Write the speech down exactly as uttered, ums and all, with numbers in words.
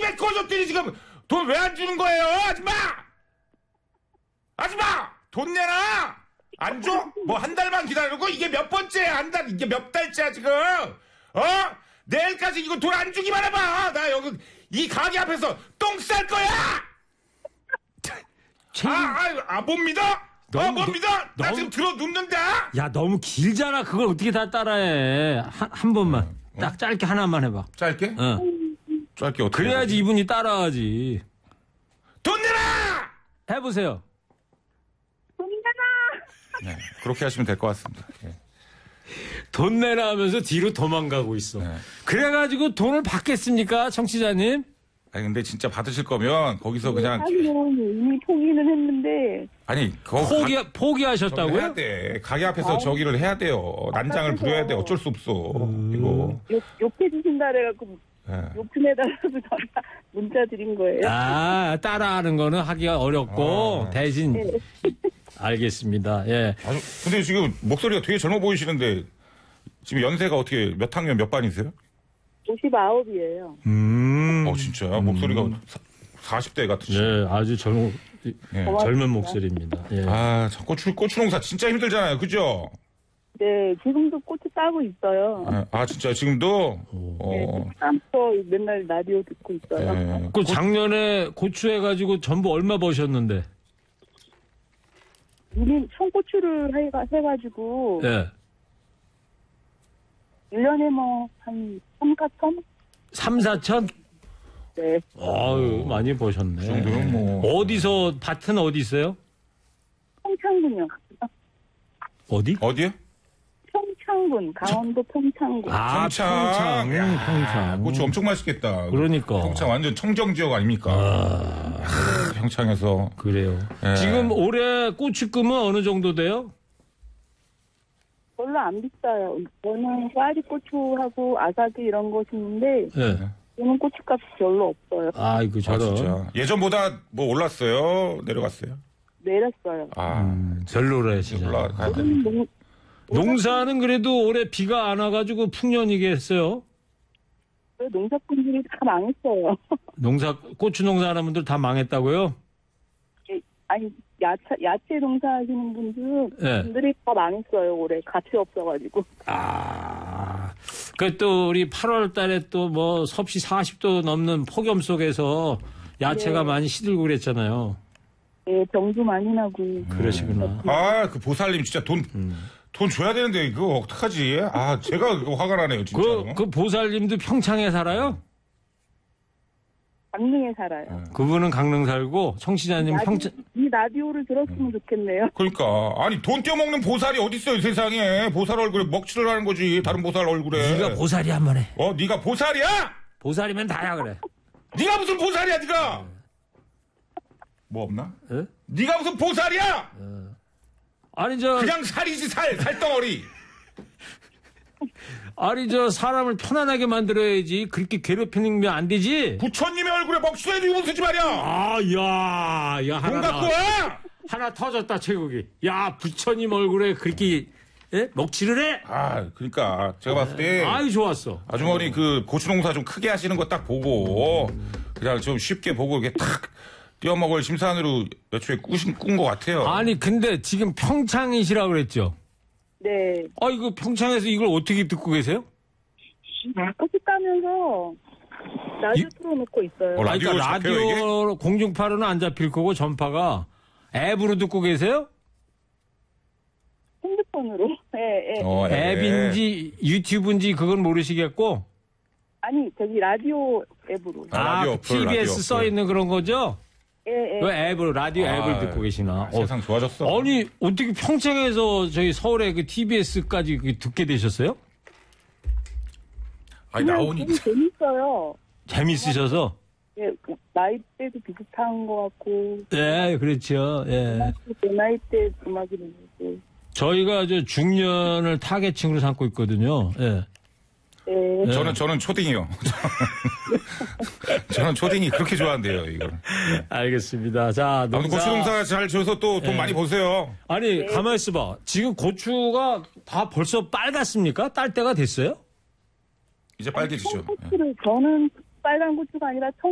입에 꺼졌더니 지금 돈 왜 안 주는 거예요, 아줌마? 아줌마! 돈 내놔! 안 줘? 뭐 한 달만 기다리고 이게 몇 번째야, 한 달, 이게 몇 달째야, 지금? 어? 내일까지 이거 돈 안 주기만 해봐! 나 여기, 이 가게 앞에서 똥 쌀 거야! 최... 아, 아, 아, 못 믿어? 너무, 어, 못 믿어? 나 너무... 지금 들어 눕는다? 야, 너무 길잖아. 그걸 어떻게 다 따라해. 한, 한 번만. 어? 딱 짧게 하나만 해봐. 짧게? 어. 짧게 어떻게 그래야지 이분이 따라하지. 돈 내놔! 해보세요. 네, 그렇게 하시면 될 것 같습니다. 예. 돈 내라 하면서 뒤로 도망가고 있어. 네. 그래가지고 돈을 받겠습니까, 청취자님? 아니, 근데 진짜 받으실 거면 거기서 네, 그냥. 사실은 이미 포기는 했는데. 아니, 거 포기, 가, 포기하셨다고요? 해야 돼. 가게 앞에서 아, 저기를 해야 돼요. 난장을 아까워서. 부려야 돼. 어쩔 수 없어. 음. 이거. 욕, 욕해주신다 그래갖고 네. 욕 좀 해달라고 전화 문자 드린 거예요. 아, 따라하는 거는 하기가 어렵고, 아. 대신. 네. 알겠습니다. 예. 아주, 근데 지금 목소리가 되게 젊어 보이시는데, 지금 연세가 어떻게, 몇 학년 몇 반이세요? 오십구이에요. 음. 어, 진짜요? 목소리가 사십 대 같으시죠? 예, 아주 젊은, 예. 젊은 목소리입니다. 예. 아, 참, 고추, 고추 농사 진짜 힘들잖아요. 그죠? 네, 지금도 고추 따고 있어요. 아, 아, 진짜 지금도? 오. 네, 어. 고추 따면서 맨날 라디오 듣고 있어요. 예. 그 작년에 고추 해가지고 전부 얼마 버셨는데? 우리 청고추를 해가, 해가지고 예. 일 년에 뭐 한 삼, 사천? 삼, 사천? 네. 아유, 많이 버셨네. 그 정도는 뭐. 어디서, 밭은 어디 있어요? 평창군요. 어디? 어디요? 평창군, 강원도 평창군. 아, 평창. 평창. 야, 평창. 고추 엄청 맛있겠다. 그러니까. 평창 완전 청정 지역 아닙니까? 아, 아, 평창에서. 그래요. 예. 지금 올해 고추금은 어느 정도 돼요? 별로 안 비싸요. 저는 꽈리고추하고 아사기 이런 거 심는데 예. 저는 고추값이 별로 없어요. 아이고, 아, 저런. 진짜. 예전보다 뭐 올랐어요? 내려갔어요? 내렸어요. 아, 음, 별로래, 진짜. 올라가야 돼. 저는 농, 농사는 그래도 올해 비가 안 와가지고 풍년이겠어요? 농사꾼들이 다 망했어요. 농사, 고추 농사 하는 분들 다 망했다고요? 아니 야채 야채 농사하시는 분들 예. 분들이 다 망했어요. 올해 가치 없어가지고. 아, 그 또 우리 팔월 달에 또 뭐 섭씨 사십 도 넘는 폭염 속에서 야채가 네. 많이 시들고 그랬잖아요. 예, 병도 많이 나고. 그러시구나. 아, 그 보살님 진짜 돈, 음. 돈 줘야 되는데 그거 어떡하지? 아, 제가 그거 화가 나네요, 진짜로. 그, 그 보살님도 평창에 살아요? 강릉에 살아요. 그분은 강릉 살고 청취자님 라디- 평창. 이 라디오를 들었으면 좋겠네요. 그러니까 아니 돈 떼먹는 보살이 어딨어요, 이 세상에. 보살 얼굴에 먹칠을 하는 거지. 다른 보살 얼굴에. 네가 보살이 한 번 해. 어, 네가 보살이야? 보살이면 다야 그래. 네가 무슨 보살이야, 네가? 뭐 없나? 예? 네가 무슨 보살이야? 아니 저 그냥 살이지, 살, 살덩어리. 아니 저 사람을 편안하게 만들어야지 그렇게 괴롭히면 안 되지. 부처님의 얼굴에 먹칠해도 이거 쓰지 말이야. 아, 야, 야 돈 하나 갖고 와. 하나 터졌다 최국이. 야 부처님 얼굴에 그렇게 예? 먹칠을 해? 아, 그러니까 제가 봤을 때 아유 좋았어. 아주머니 그 고추 농사 좀 크게 하시는 거 딱 보고 그냥 좀 쉽게 보고 이렇게 탁 띄어먹을 심산으로 애초에 꾸신 꾼 것 같아요. 아니 근데 지금 평창이시라 그랬죠. 네. 아 이거 평창에서 이걸 어떻게 듣고 계세요? 고추 따면서 라디오 이- 틀어놓고 있어요. 어, 아, 그러니까 라디오로 잡혀요, 라디오 공중파로는 안 잡힐 거고 전파가 앱으로 듣고 계세요? 핸드폰으로. 예, 예. 어, 예. 앱인지 유튜브인지 그건 모르시겠고. 아니, 저기 라디오 앱으로. 아, 아, 라디오 그 어플, 티비에스 라디오 써 어플. 있는 그런 거죠? 예, 예. 그 앱으로 라디오 아, 앱을 듣고 계시나? 아, 세상 좋아졌어. 아니 어떻게 평창에서 저희 서울에 그 티비에스까지 듣게 되셨어요? 아니 그냥 나오니 되게 재밌어요. 재밌으셔서? 예, 그 나이대도 비슷한 것 같고. 예, 그렇죠. 예. 내 나이 때 음악이 나오고. 저희가 저 중년을 타겟층으로 삼고 있거든요. 예. 예. 저는 저는 초딩이요. 저는 초딩이 그렇게 좋아한대요, 이걸. 알겠습니다. 자, 아무튼 농사. 고추 농사 잘 지어서 또 돈 예. 많이 버세요. 아니, 가만히 있어봐. 지금 고추가 다 벌써 빨갛습니까? 딸 때가 됐어요? 이제 빨개지죠. 예. 청고추를 저는 빨간 고추가 아니라 청